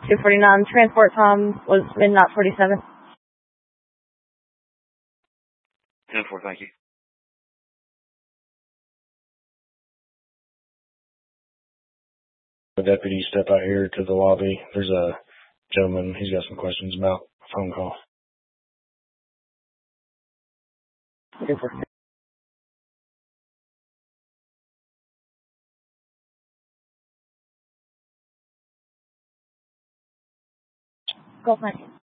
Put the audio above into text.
249, transport time was midnight 47. 10-4, thank you. The deputy step out here to the lobby. There's a gentleman. He's got some questions about a phone call. 249. Gulf 19.